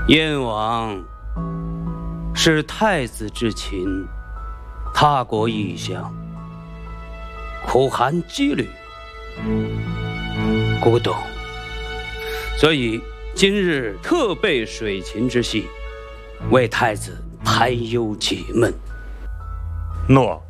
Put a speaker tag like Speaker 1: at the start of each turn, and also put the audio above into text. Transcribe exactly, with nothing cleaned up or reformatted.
Speaker 1: 燕王是太子之亲，他国异乡，苦寒羁旅，孤独，所以今日特备水禽之戏，为太子排忧解闷。
Speaker 2: 诺。